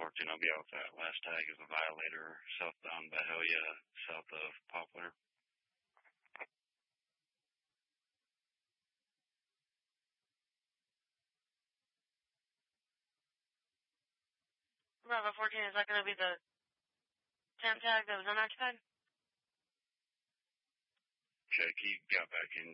14, I'll be out with that last tag of a Violator, southbound Bahelia, south of Poplar. Bravo 14, is that going to be the temp tag that was unoccupied? Check, he got back in